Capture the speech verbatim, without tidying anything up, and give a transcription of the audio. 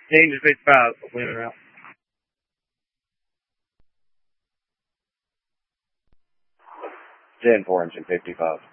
Danger fifty-five, winner out. ten four engine fifty-five.